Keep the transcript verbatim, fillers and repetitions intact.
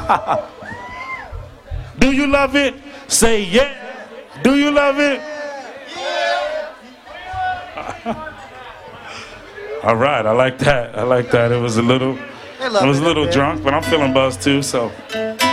Do you love it? Say yeah. Do you love it? All right, I like that. I like that. It was a little, it was a little drunk, but I'm feeling buzzed too. So.